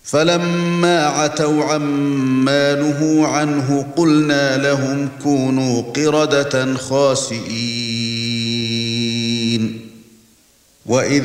فَلَمَّا عَتَوْا عَمَّا نُهُوا عَنْهُ قُلْنَا لَهُمْ كُونُوا قِرَدَةً خَاسِئِينَ وَإِذْ